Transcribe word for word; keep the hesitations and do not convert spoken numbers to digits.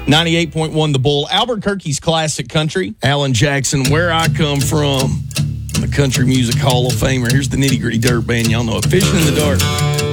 ninety-eight point one The Bull, Albuquerque's classic country. Alan Jackson, Where I Come From, the Country Music Hall of Famer. Here's the Nitty Gritty Dirt Band. Y'all know it. Fishing in the Dark.